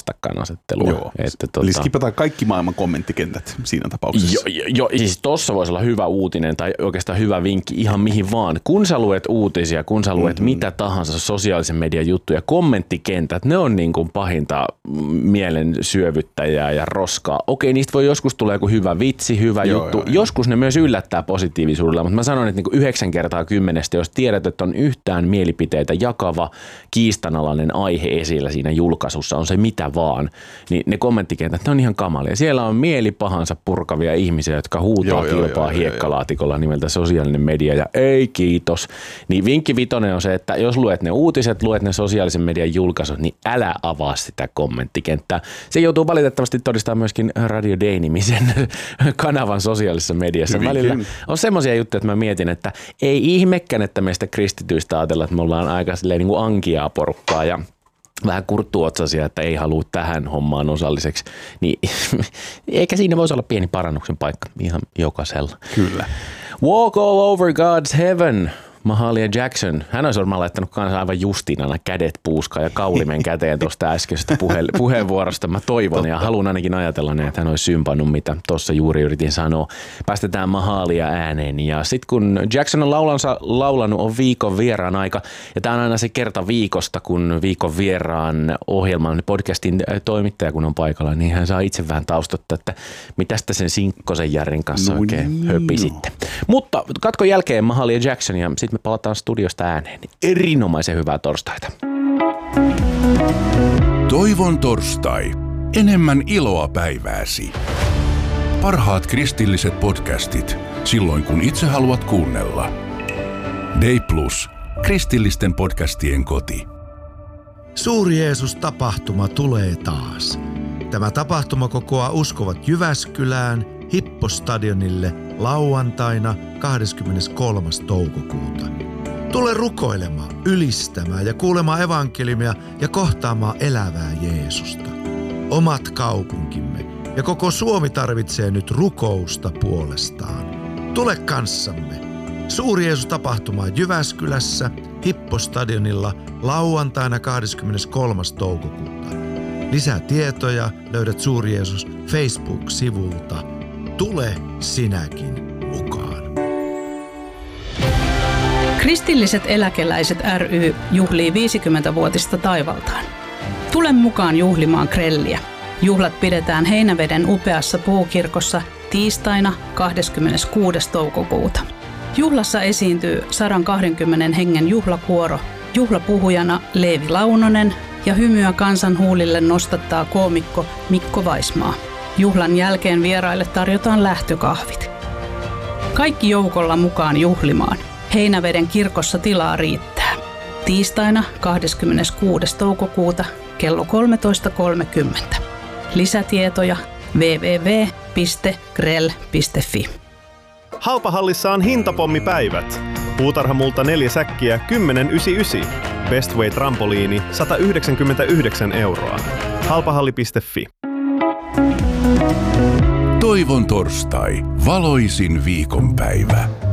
vastakkainasettelua. Joo. Eli skipataan kaikki maailman kommenttikentät siinä tapauksessa. Joo, siis tossa voisi olla hyvä uutinen tai oikeastaan hyvä vinkki ihan mihin vaan. Kun sä luet uutisia, kun sä luet mitä tahansa sosiaalisen median juttuja, kommenttikentät, ne on niin kuin pahinta mielen syövyttäjää ja roskaa. Okei, niistä voi joskus tulla joku hyvä vitsi, hyvä juttu. Joskus ne myös yllättää positiivisuudella, mutta mä sanon, että niin kuin 9 kertaa 10, jos tiedät, että on yhtään mielipiteitä jakava, kiistanalainen aihe esillä siinä julkaisussa, on se mitä vaan, niin ne kommenttikentät, ne on ihan kamalia. Siellä on mielipahansa purkavia ihmisiä, jotka huutaa kilpaa hiekkalaatikolla nimeltä sosiaalinen media ja ei kiitos. Niin vinkki vitonen on se, että jos luet ne uutiset, luet ne sosiaalisen median julkaisut, niin älä avaa sitä kommenttikenttää. Se joutuu valitettavasti todistamaan myöskin Radio Day-nimisen kanavan sosiaalisessa mediassa. Välillä on semmoisia juttuja, että mä mietin, että ei ihmekään, että meistä kristityistä ajatella, että me ollaan aika silleen niin kuin ankiaa porukkaa ja vähän kurttuotsaisia, että ei halua tähän hommaan osalliseksi, niin eikä siinä voisi olla pieni parannuksen paikka ihan jokaisella. Kyllä. Walk all over God's heaven. Mahalia Jackson. Hän olisi varmaan laittanut kanssa aivan justinana kädet puuskaan ja kaulimen käteen tuosta äskeisestä puheenvuorosta. Mä toivon ja haluan ainakin ajatella ne, että hän olisi sympannut, mitä tuossa juuri yritin sanoa. Päästetään Mahalia ääneen. Ja sitten kun Jackson on laulanut, on viikon vieraan aika. Ja tämä on aina se kerta viikosta, kun viikon vieraan ohjelman podcastin toimittaja kun on paikalla, niin hän saa itse vähän taustottaa, että mitästä sen Sinkkosen Järrin kanssa oikein höpisitte. Mutta katkon jälkeen Mahalia Jackson ja sitten me palataan studiosta ääneen. Erinomaisen hyvää torstaita. Toivon torstai. Enemmän iloa päivääsi. Parhaat kristilliset podcastit silloin kun itse haluat kuunnella. Day Plus. Kristillisten podcastien koti. Suuri Jeesus-tapahtuma tulee taas. Tämä tapahtuma kokoaa uskovat Jyväskylään Hippostadionille lauantaina 23. toukokuuta. Tule rukoilemaan, ylistämään ja kuulemaan evankeliumia ja kohtaamaan elävää Jeesusta. Omat kaupunkimme ja koko Suomi tarvitsee nyt rukousta puolestaan. Tule kanssamme. Suuri Jeesus-tapahtuma Jyväskylässä Hippostadionilla lauantaina 23. toukokuuta. Lisää tietoja löydät Suuri Jeesus Facebook-sivulta. Tule sinäkin mukaan. Kristilliset eläkeläiset ry juhlii 50-vuotista taivaltaan. Tule mukaan juhlimaan grelliä. Juhlat pidetään Heinäveden upeassa puukirkossa tiistaina 26. toukokuuta. Juhlassa esiintyy 120 hengen juhlakuoro, juhlapuhujana Leevi Launonen ja hymyä kansan huulille nostattaa koomikko Mikko Vaismaa. Juhlan jälkeen vieraille tarjotaan lähtökahvit. Kaikki joukolla mukaan juhlimaan. Heinäveden kirkossa tilaa riittää. Tiistaina 26. toukokuuta kello 13.30. Lisätietoja www.grell.fi. Halpahallissa on hintapommipäivät. Puutarhamulta 4 säkkiä 10,99. Bestway trampoliini 199 €. Halpahalli.fi. Toivon torstai. Valoisin viikonpäivä.